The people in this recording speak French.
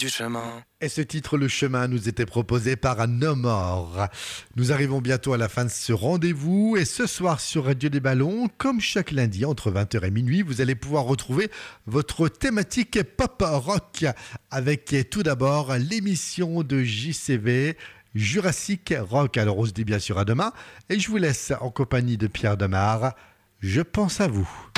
du chemin. Et ce titre, Le Chemin, nous était proposé par No More. Nous arrivons bientôt à la fin de ce rendez-vous et ce soir sur Radio des Ballons, comme chaque lundi entre 20h et minuit, vous allez pouvoir retrouver votre thématique pop-rock avec tout d'abord l'émission de JCV Jurassic Rock. Alors on se dit bien sûr à demain et je vous laisse en compagnie de Pierre Demar. Je pense à vous.